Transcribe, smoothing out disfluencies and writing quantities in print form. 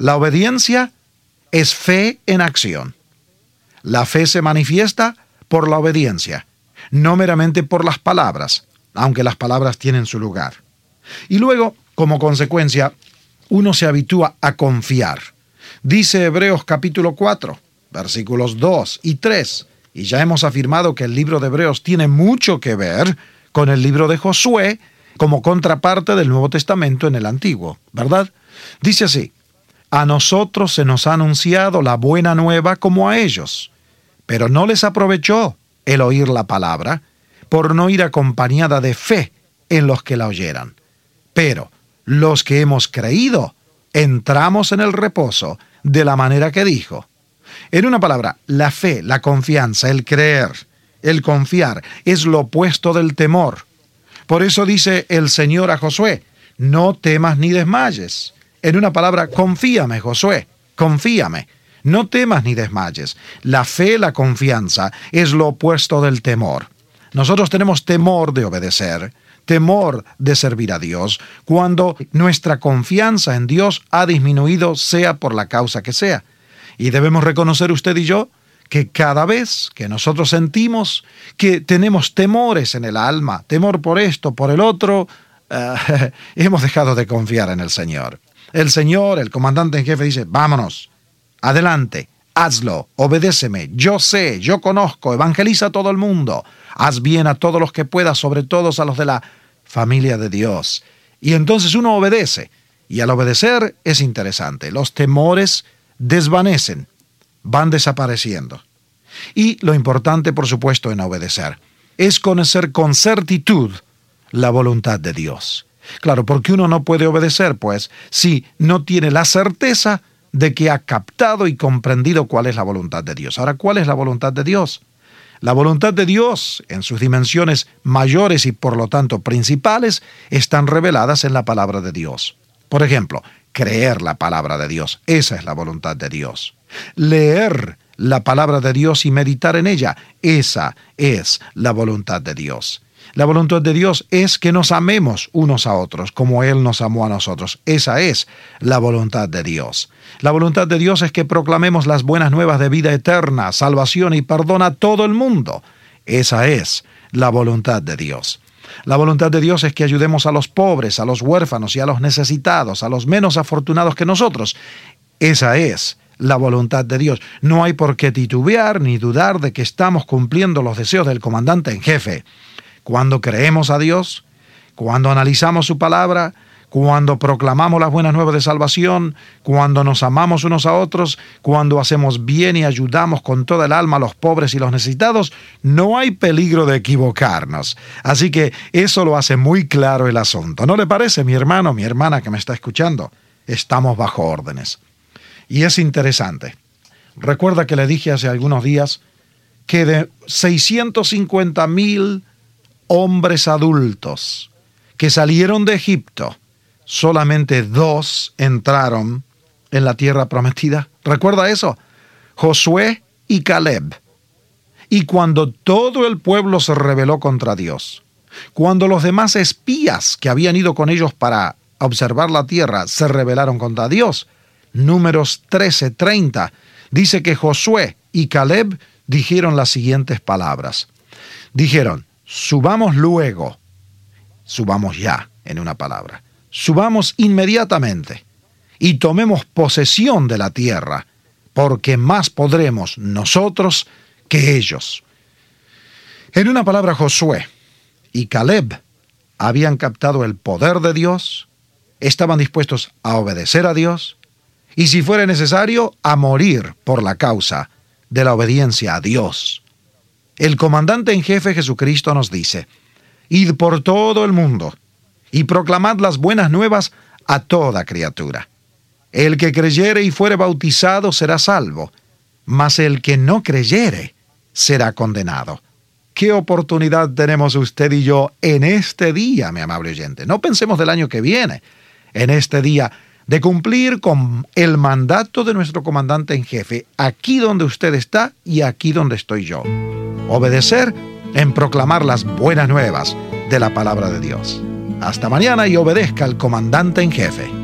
La obediencia es fe en acción. La fe se manifiesta por la obediencia, no meramente por las palabras, aunque las palabras tienen su lugar. Y luego, como consecuencia, uno se habitúa a confiar. Dice Hebreos capítulo 4, versículos 2 y 3, y ya hemos afirmado que el libro de Hebreos tiene mucho que ver con el libro de Josué como contraparte del Nuevo Testamento en el Antiguo, ¿verdad? Dice así: a nosotros se nos ha anunciado la buena nueva como a ellos, pero no les aprovechó el oír la palabra, por no ir acompañada de fe en los que la oyeran. Pero los que hemos creído, entramos en el reposo de la manera que dijo. En una palabra, la fe, la confianza, el creer, el confiar, es lo opuesto del temor. Por eso dice el Señor a Josué: no temas ni desmayes. En una palabra, confíame, Josué, confíame. No temas ni desmayes. La fe, la confianza, es lo opuesto del temor. Nosotros tenemos temor de obedecer, temor de servir a Dios, cuando nuestra confianza en Dios ha disminuido, sea por la causa que sea. Y debemos reconocer usted y yo que cada vez que nosotros sentimos que tenemos temores en el alma, temor por esto, por el otro, hemos dejado de confiar en el Señor. El Señor, el comandante en jefe, dice: vámonos, adelante, hazlo, obedéceme, yo sé, yo conozco, evangeliza a todo el mundo, haz bien a todos los que puedas, sobre todo a los de la familia de Dios. Y entonces uno obedece, y al obedecer es interesante, los temores desvanecen, van desapareciendo. Y lo importante, por supuesto, en obedecer, es conocer con certitud la voluntad de Dios. Claro, porque uno no puede obedecer, pues, si no tiene la certeza de que ha captado y comprendido cuál es la voluntad de Dios. Ahora, ¿cuál es la voluntad de Dios? La voluntad de Dios, en sus dimensiones mayores y por lo tanto principales, están reveladas en la palabra de Dios. Por ejemplo, creer la palabra de Dios, esa es la voluntad de Dios. Leer la palabra de Dios y meditar en ella, esa es la voluntad de Dios. La voluntad de Dios es que nos amemos unos a otros como Él nos amó a nosotros. Esa es la voluntad de Dios. La voluntad de Dios es que proclamemos las buenas nuevas de vida eterna, salvación y perdón a todo el mundo. Esa es la voluntad de Dios. La voluntad de Dios es que ayudemos a los pobres, a los huérfanos y a los necesitados, a los menos afortunados que nosotros. Esa es la voluntad de Dios. No hay por qué titubear ni dudar de que estamos cumpliendo los deseos del comandante en jefe. Cuando creemos a Dios, cuando analizamos su palabra, cuando proclamamos las buenas nuevas de salvación, cuando nos amamos unos a otros, cuando hacemos bien y ayudamos con toda el alma a los pobres y los necesitados, no hay peligro de equivocarnos. Así que eso lo hace muy claro el asunto. ¿No le parece, mi hermano, mi hermana que me está escuchando? Estamos bajo órdenes. Y es interesante. Recuerda que le dije hace algunos días que de 650,000 hombres adultos que salieron de Egipto, solamente 2 entraron en la tierra prometida. ¿Recuerda eso? Josué y Caleb. Y cuando todo el pueblo se rebeló contra Dios, cuando los demás espías que habían ido con ellos para observar la tierra se rebelaron contra Dios, Números 13:30, dice que Josué y Caleb dijeron las siguientes palabras. Dijeron: subamos luego, subamos ya, en una palabra, subamos inmediatamente y tomemos posesión de la tierra, porque más podremos nosotros que ellos. En una palabra, Josué y Caleb habían captado el poder de Dios, estaban dispuestos a obedecer a Dios y, si fuera necesario, a morir por la causa de la obediencia a Dios. El comandante en jefe Jesucristo nos dice: id por todo el mundo y proclamad las buenas nuevas a toda criatura. El que creyere y fuere bautizado será salvo, mas el que no creyere será condenado. ¿Qué oportunidad tenemos usted y yo en este día, mi amable oyente? No pensemos del año que viene. En este día, de cumplir con el mandato de nuestro comandante en jefe, aquí donde usted está y aquí donde estoy yo. Obedecer en proclamar las buenas nuevas de la palabra de Dios. Hasta mañana y obedezca al comandante en jefe.